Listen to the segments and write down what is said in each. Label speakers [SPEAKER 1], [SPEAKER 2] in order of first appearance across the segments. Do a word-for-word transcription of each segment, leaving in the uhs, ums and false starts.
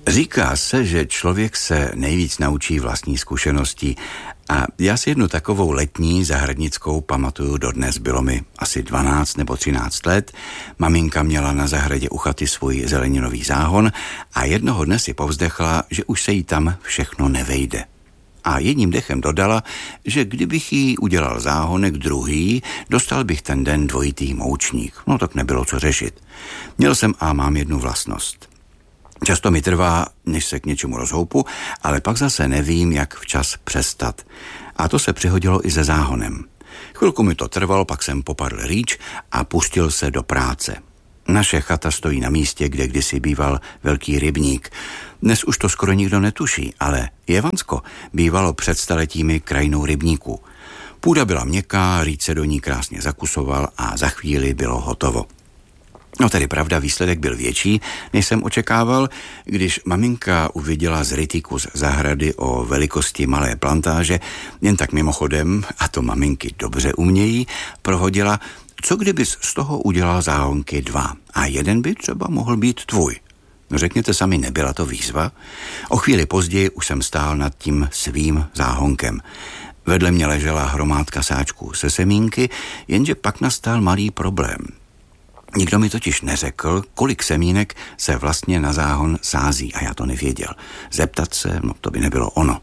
[SPEAKER 1] Říká se, že člověk se nejvíc naučí vlastní zkušeností a já si jednu takovou letní zahradnickou pamatuju dodnes. Bylo mi asi dvanáct nebo třináct let. Maminka měla na zahradě u chaty svůj zeleninový záhon a jednoho dne si povzdechla, že už se jí tam všechno nevejde. A jedním dechem dodala, že kdybych jí udělal záhonek druhý, dostal bych ten den dvojitý moučník. No tak nebylo co řešit. Měl jsem a mám jednu vlastnost. Často mi trvá, než se k něčemu rozhoupu, ale pak zase nevím, jak včas přestat. A to se přihodilo i se záhonem. Chvilku mi to trvalo, pak jsem popadl rýč a pustil se do práce. Naše chata stojí na místě, kde kdysi býval velký rybník. Dnes už to skoro nikdo netuší, ale Jevansko bývalo před staletími krajinou rybníku. Půda byla měkká, rýč se do ní krásně zakusoval a za chvíli bylo hotovo. No tedy pravda, výsledek byl větší, než jsem očekával, když maminka uviděla zrytý kus zahrady o velikosti malé plantáže, jen tak mimochodem, a to maminky dobře umějí, prohodila, co kdybys z toho udělal záhonky dva a jeden by třeba mohl být tvůj. No řekněte sami, nebyla to výzva? O chvíli později už jsem stál nad tím svým záhonkem. Vedle mě ležela hromádka sáčků se semínky, jenže pak nastal malý problém. Nikdo mi totiž neřekl, kolik semínek se vlastně na záhon sází a já to nevěděl. Zeptat se, no to by nebylo ono.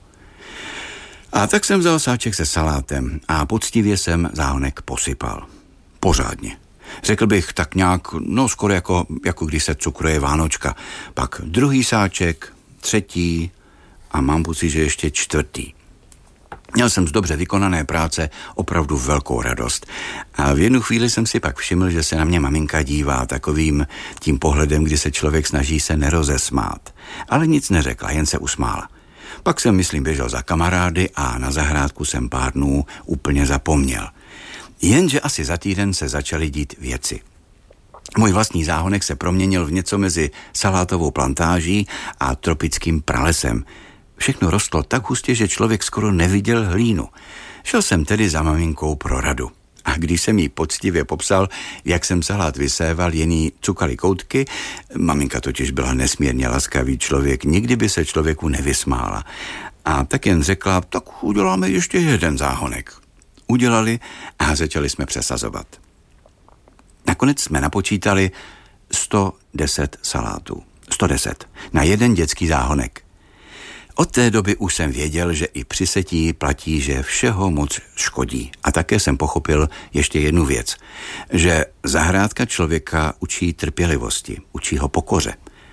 [SPEAKER 1] A tak jsem vzal sáček se salátem a poctivě jsem záhonek posypal. Pořádně. Řekl bych tak nějak, no skoro jako, jako když se cukruje Vánočka. Pak druhý sáček, třetí a mám pocit, že ještě čtvrtý. Měl jsem z dobře vykonané práce opravdu velkou radost. A v jednu chvíli jsem si pak všiml, že se na mě maminka dívá takovým tím pohledem, kdy se člověk snaží se nerozesmát. Ale nic neřekla, jen se usmála. Pak jsem, myslím, běžel za kamarády a na zahrádku jsem pár dnů úplně zapomněl. Jenže asi za týden se začaly dít věci. Můj vlastní záhonek se proměnil v něco mezi salátovou plantáží a tropickým pralesem. Všechno rostlo tak hustě, že člověk skoro neviděl hlínu. Šel jsem tedy za maminkou pro radu. A když jsem jí poctivě popsal, jak jsem salát vyséval, jen jí cukaly koutky, maminka totiž byla nesmírně laskavý člověk, nikdy by se člověku nevysmála. A tak jen řekla, tak uděláme ještě jeden záhonek. Udělali a začali jsme přesazovat. Nakonec jsme napočítali sto deset salátů. sto deset. Na jeden dětský záhonek. Od té doby už jsem věděl, že i při setí platí, že všeho moc škodí. A také jsem pochopil ještě jednu věc, že zahrádka člověka učí trpělivosti, učí ho pokoře.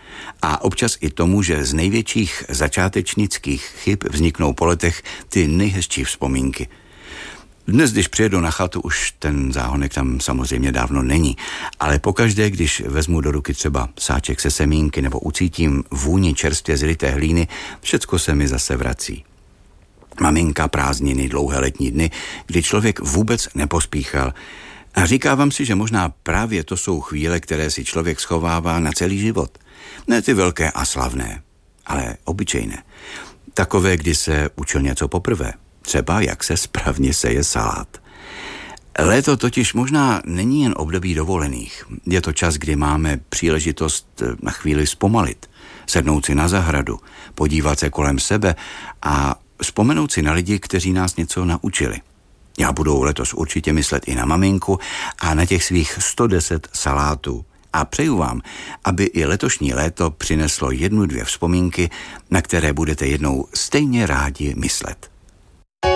[SPEAKER 1] A občas i tomu, že z největších začátečnických chyb vzniknou po letech ty nejhezčí vzpomínky. Dnes, když přijedu na chatu, už ten záhonek tam samozřejmě dávno není, ale pokaždé, když vezmu do ruky třeba sáček se semínky nebo ucítím vůni čerstvě zryté hlíny, všecko se mi zase vrací. Maminka, prázdniny, dlouhé letní dny, kdy člověk vůbec nepospíchal. A říkávám si, že možná právě to jsou chvíle, které si člověk schovává na celý život. Ne ty velké a slavné, ale obyčejné. Takové, kdy se učil něco poprvé. Třeba jak se správně seje salát. Léto totiž možná není jen období dovolených. Je to čas, kdy máme příležitost na chvíli zpomalit, sednout si na zahradu, podívat se kolem sebe a vzpomenout si na lidi, kteří nás něco naučili. Já budu letos určitě myslet i na maminku a na těch svých sto deset salátů. A přeju vám, aby i letošní léto přineslo jednu, dvě vzpomínky, na které budete jednou stejně rádi myslet.